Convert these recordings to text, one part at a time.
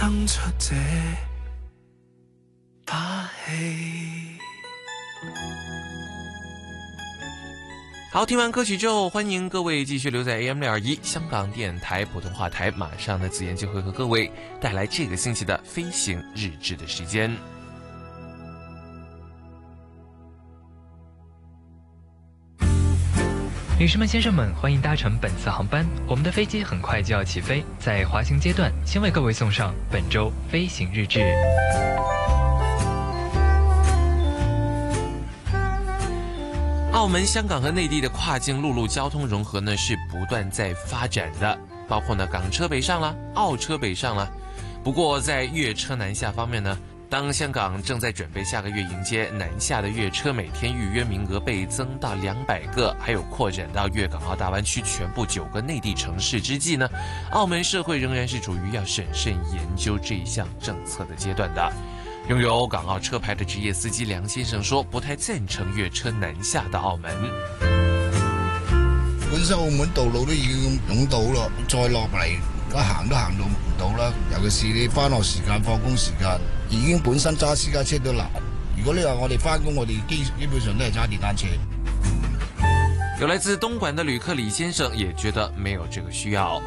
登出這把戲。 好，听完歌曲之后，欢迎各位继续留在 AM621 香港电台普通话台。马上呢，子妍就会和各位带来这个星期的飞行日志的时间。 女士们、先生们，欢迎搭乘本次航班。我们的飞机很快就要起飞，在滑行阶段，先为各位送上本周飞行日志。 澳门、香港和内地的跨境陆路交通融合呢是不断在发展的，包括呢港车北上了，澳车北上了。不过在粤车南下方面呢，当香港正在准备下个月迎接南下的粤车每天预约名额倍增到200个，还有扩展到粤港澳大湾区全部9个内地城市之际呢，澳门社会仍然是处于要审慎研究这一项政策的阶段的。拥有港澳车牌的职业司機梁先生說，不太贊成粵車南下到澳門。 本身澳門道路都已經擁堵咯，再落嚟行都行到唔到啦。尤其是你返學時間、放工時間，已經本身揸私家車都難。如果你話我哋返工，我哋基本上都係揸電單車。 有來自東莞的旅客李先生也覺得沒有這個需要。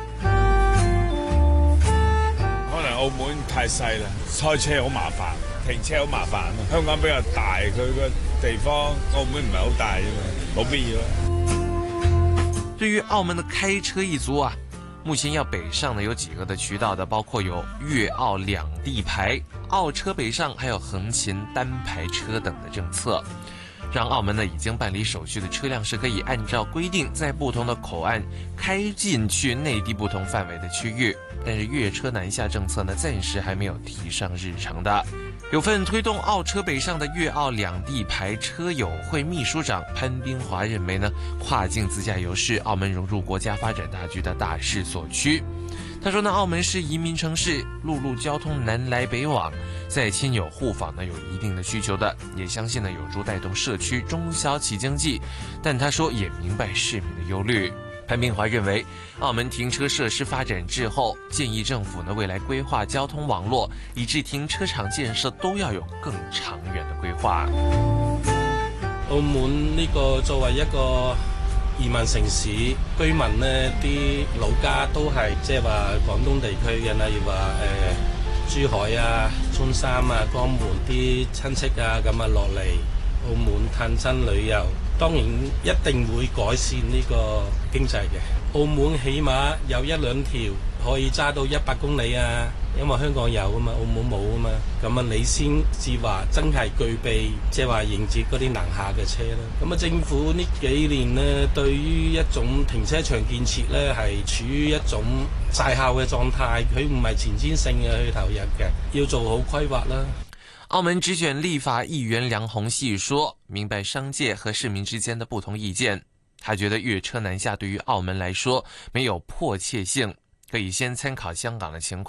可能澳門太細啦，開車好麻煩，停車好麻煩。香港比較大，佢個地方澳門唔係好大啫嘛，冇必要。 對於澳門的開車一族啊，目前要北上呢有幾個的渠道的，包括有粵澳兩地牌、澳車北上，還有橫琴單牌車等的政策。讓澳門呢已經辦理手續的車輛是可以按照規定在不同的口岸開進去內地不同範圍的區域，但是粵車南下政策呢暫時還沒有提上日程的。有份推動澳車北上的粵澳兩地牌車友會秘書長潘斌華認為呢，跨境自駕遊是澳門融入國家發展大局的大勢所趨。他說呢，澳門是移民城市，陸路交通南來北往，在親友互訪呢有一定的需求的，也相信呢有助帶動社區中小企經濟。但他說也明白市民的憂慮。潘斌華認為，澳門停車設施發展滯後，建議政府呢未來規劃交通網絡，以至停車場建設都要有更長遠的規劃。 澳門呢個作為一個移民城市，居民呢啲老家都係即係話廣東地區嘅，例如話珠海啊、中山啊、江門啲親戚啊咁啊落嚟澳門探親旅遊，當然一定會改善呢個經濟嘅。澳門起碼有1、2條可以揸到100公里啊，因為香港有啊嘛，澳門冇啊嘛，咁啊你先至話真係具備即係話迎接嗰啲南下嘅車啦。咁啊政府呢幾年呢，對於一種停車場建設呢，係處於一種滯後嘅狀態，佢唔係前瞻性嘅去投入嘅，要做好規劃啦。 澳門直選立法議員梁鴻禧說，明白商界和市民之間的不同意見，他覺得粵車南下對於澳門來說沒有迫切性，可以先參考香港的情況。